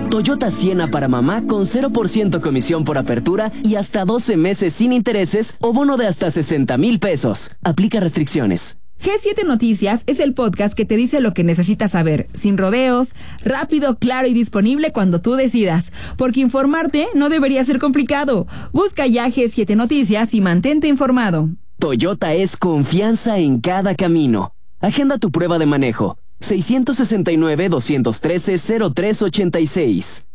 Toyota Siena para mamá con 0% comisión por apertura y hasta 12 meses sin intereses o bono de hasta 60,000 pesos. Aplica restricciones. G7 Noticias es el podcast que te dice lo que necesitas saber, sin rodeos, rápido, claro y disponible cuando tú decidas. Porque informarte no debería ser complicado. Busca ya G7 Noticias y mantente informado. Toyota es confianza en cada camino. Agenda tu prueba de manejo. 669-213-0386.